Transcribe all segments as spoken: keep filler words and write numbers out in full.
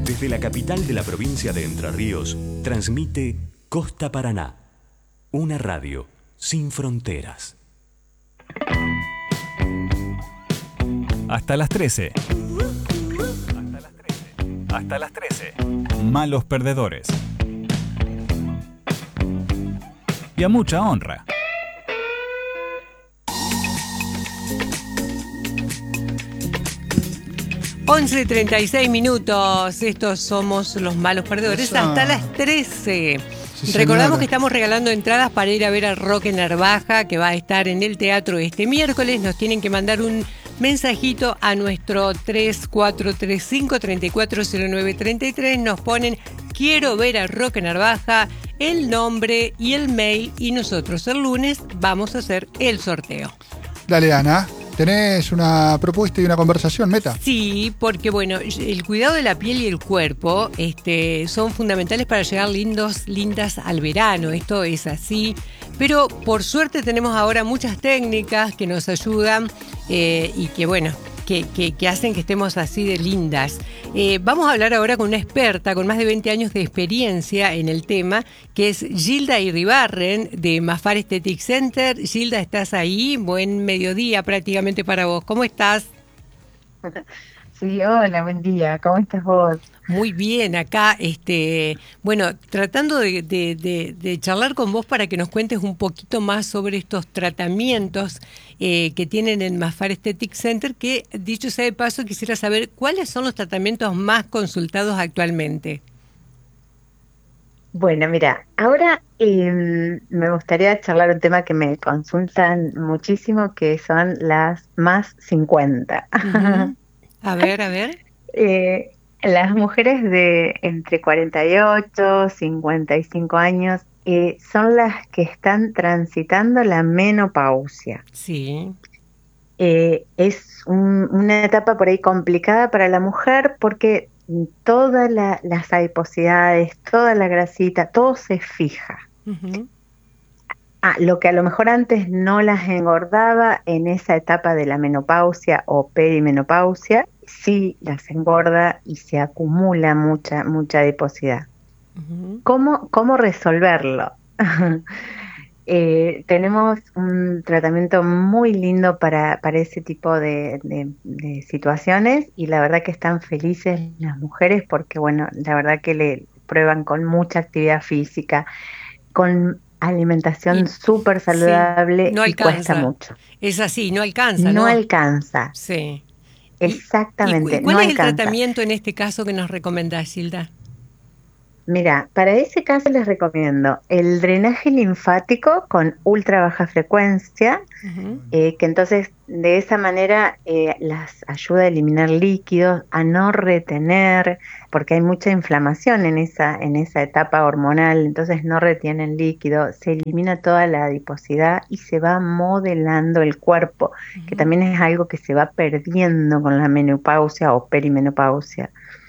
Desde la capital de la provincia de Entre Ríos, transmite Costa Paraná, una radio sin fronteras. Hasta las trece. Hasta las trece. Hasta las trece. Malos perdedores. Y a mucha honra. once treinta y seis minutos, estos somos los malos perdedores. Eso. Hasta las trece. Sí, recordamos señora. Que estamos regalando entradas para ir a ver a Roque Narvaja, que va a estar en el teatro este miércoles. Nos tienen que mandar un mensajito a nuestro tres cuatro tres cinco, tres cuatro cero nueve tres tres. Nos ponen quiero ver a Roque Narvaja, el nombre y el mail, y nosotros el lunes vamos a hacer el sorteo. Dale, Ana. ¿Tenés una propuesta y una conversación, Meta? Sí, porque bueno, el cuidado de la piel y el cuerpo este, son fundamentales para llegar lindos, lindas al verano. Esto es así. Pero por suerte tenemos ahora muchas técnicas que nos ayudan eh, y que bueno, que, que, que hacen que estemos así de lindas. Eh, vamos a hablar ahora con una experta con más de veinte años de experiencia en el tema, que es Gilda Iribarren de Mafar Aesthetic Center. Gilda, ¿estás ahí? Buen mediodía prácticamente para vos. ¿Cómo estás? Sí, hola, buen día. ¿Cómo estás vos? Muy bien, acá, este, bueno, tratando de, de, de, de charlar con vos para que nos cuentes un poquito más sobre estos tratamientos eh, que tienen en Mafar Aesthetic Center, que, dicho sea de paso, quisiera saber cuáles son los tratamientos más consultados actualmente. Bueno, mira, ahora eh, me gustaría charlar un tema que me consultan muchísimo, que son las más cincuenta. Uh-huh. A ver, a ver. eh, las mujeres de entre cuarenta y ocho, cincuenta y cinco años eh, son las que están transitando la menopausia. Sí. Eh, es un, una etapa por ahí complicada para la mujer porque todas la, las adiposidades, toda la grasita, todo se fija. Uh-huh. Ah, lo que a lo mejor antes no las engordaba en esa etapa de la menopausia o perimenopausia, sí las engorda y se acumula mucha, mucha adiposidad. Uh-huh. ¿Cómo, cómo resolverlo? eh, tenemos un tratamiento muy lindo para, para ese tipo de, de, de situaciones y la verdad que están felices las mujeres porque, bueno, la verdad que le prueban con mucha actividad física, con alimentación súper saludable, sí, no y cuesta mucho. Es así, no alcanza, ¿no? No alcanza. Sí. Exactamente. ¿Y, y cuál no es alcanza. el tratamiento en este caso que nos recomendás, Gilda? Mira, para ese caso les recomiendo el drenaje linfático con ultra baja frecuencia, uh-huh. eh, que entonces de esa manera eh, las ayuda a eliminar líquidos, a no retener, porque hay mucha inflamación en esa, en esa etapa hormonal, entonces no retienen líquido, se elimina toda la adiposidad y se va modelando el cuerpo, uh-huh. que también es algo que se va perdiendo con la menopausia o perimenopausia.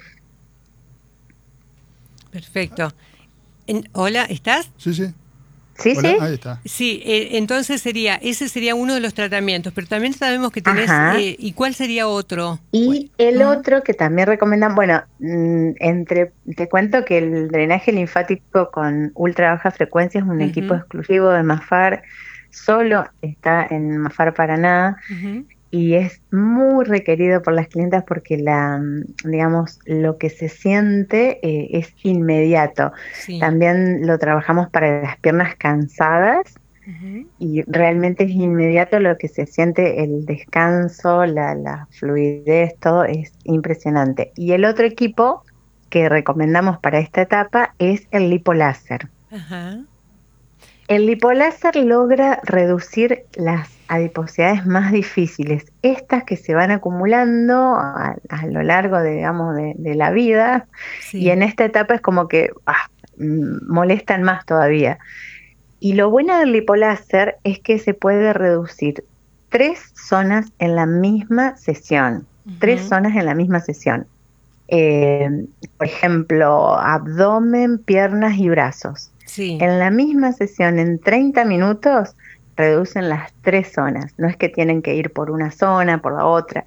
Perfecto. En, hola, ¿estás? Sí, sí. Sí, Hola, sí. Ahí está. Sí, eh, entonces sería, ese sería uno de los tratamientos, pero también sabemos que tenés, eh, ¿y cuál sería otro? Y bueno. el uh-huh. otro que también recomiendan, bueno, entre te cuento que el drenaje linfático con ultra baja frecuencia es un uh-huh. equipo exclusivo de Mafar, solo está en Mafar Paraná, uh-huh. y es muy requerido por las clientas porque la, digamos, lo que se siente eh, es inmediato. Sí. También lo trabajamos para las piernas cansadas uh-huh. y realmente es inmediato lo que se siente, el descanso, la, la fluidez, todo es impresionante. Y el otro equipo que recomendamos para esta etapa es el lipoláser. Uh-huh. El lipoláser logra reducir las adiposidades más difíciles, estas que se van acumulando a, a lo largo de, digamos, de, de la vida, sí. y en esta etapa es como que ah, molestan más todavía. Y lo bueno del lipoláser es que se puede reducir tres zonas en la misma sesión, uh-huh. tres zonas en la misma sesión. Eh, por ejemplo, abdomen, piernas y brazos. Sí. En la misma sesión, en treinta minutos, reducen las tres zonas. No es que tienen que ir por una zona, por la otra.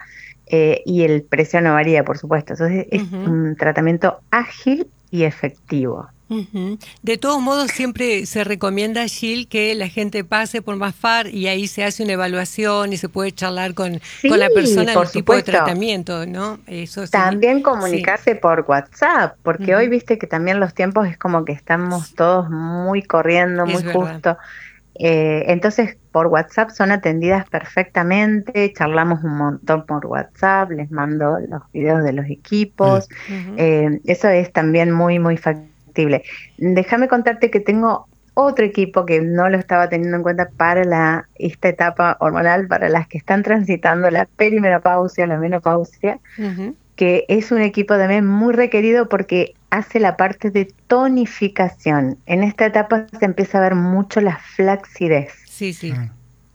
eh, y el precio no varía, por supuesto. Entonces es Ujú. un tratamiento ágil y efectivo. Ujú. De todos modos, siempre se recomienda, Gil, que la gente pase por Mafar y ahí se hace una evaluación y se puede charlar con, Sí, con la persona por el tipo de supuesto. tratamiento, ¿no? Eso sí. También Sí. comunicarse por WhatsApp, porque Ujú. hoy viste que también los tiempos es como que estamos todos muy corriendo, muy Es verdad. justo. Eh, entonces, por WhatsApp son atendidas perfectamente, charlamos un montón por WhatsApp, les mando los videos de los equipos. Ujú. Eh, eso es también muy, muy factible. Déjame contarte que tengo otro equipo que no lo estaba teniendo en cuenta para la, esta etapa hormonal, para las que están transitando la perimenopausia, la menopausia, Ujú. que es un equipo también muy requerido porque hace la parte de tonificación. En esta etapa se empieza a ver mucho la flacidez, Sí, sí. Ah.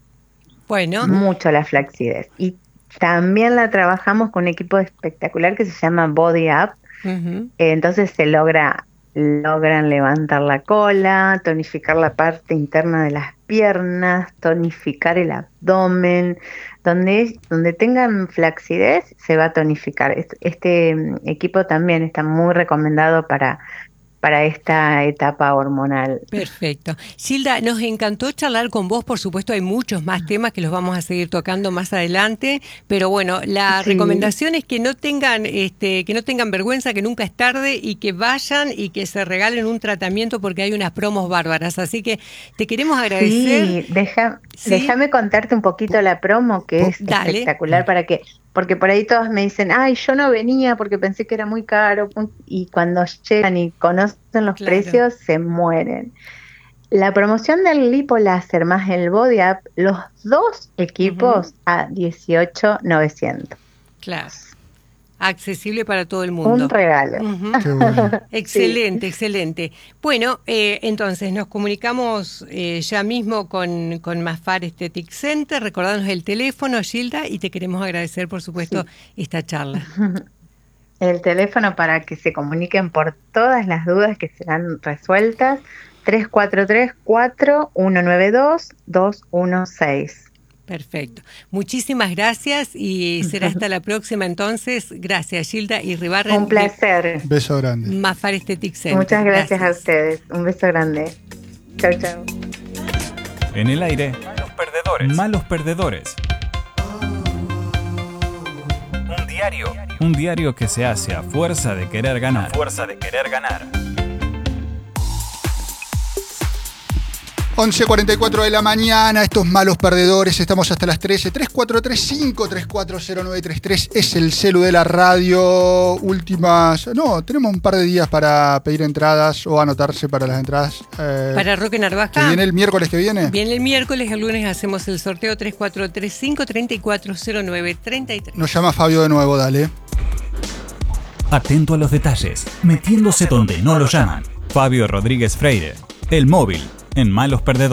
Bueno, mucho la flacidez. Y también la trabajamos con un equipo espectacular que se llama Body Up. ujú. Eh, Entonces se logra, logran levantar la cola, tonificar la parte interna de las piernas, tonificar el abdomen, donde, donde tengan flacidez se va a tonificar. Este, este mm, equipo también está muy recomendado para, para esta etapa hormonal. Perfecto. Gilda, nos encantó charlar con vos. Por supuesto, hay muchos más temas que los vamos a seguir tocando más adelante. Pero bueno, la Sí. recomendación es que no tengan, este, que no tengan vergüenza, que nunca es tarde y que vayan y que se regalen un tratamiento porque hay unas promos bárbaras. Así que te queremos agradecer. Sí, deja, Sí. déjame contarte un poquito la promo que Po- es Dale. espectacular para que, porque por ahí todos me dicen, ay, yo no venía porque pensé que era muy caro, pun- y cuando llegan y conocen los Claro. precios se mueren. La promoción del lipoláser más el Body Up, los dos equipos a dieciocho mil novecientos. Claro. Accesible para todo el mundo. Un regalo. Ujú. Qué bueno. Excelente, excelente. Bueno, eh, entonces nos comunicamos eh, ya mismo con, con Mafar Aesthetic Center. Recordanos el teléfono, Gilda, y te queremos agradecer, por supuesto, esta charla. El teléfono para que se comuniquen por todas las dudas que serán resueltas, tres cuatro tres, cuatro uno nueve dos, dos uno seis. Perfecto. Muchísimas gracias y será hasta la próxima entonces. Gracias, Gilda y Ribarren. Un placer. Beso grande. de Mafar Aesthetic Center. Muchas gracias, a ustedes. Un beso grande. Chau, chau. En el aire, Malos perdedores. malos perdedores. Un diario. Un diario que se hace a fuerza de querer ganar. Fuerza de querer ganar. once cuarenta y cuatro de la mañana, estos malos perdedores, estamos hasta las trece. tres cuatro tres cinco, tres cuatro cero nueve tres tres es el celu de la radio. Últimas, no, tenemos un par de días para pedir entradas o anotarse para las entradas. Eh, Para Roque ¿Que Narvaja. viene el miércoles que viene? Viene el miércoles, el lunes hacemos el sorteo tres cuatro tres cinco, tres cuatro cero nueve tres tres. Nos llama Fabio de nuevo, dale. Atento a los detalles, metiéndose donde no lo llaman. Fabio Rodríguez Freire, el móvil, en Malos Perdedores.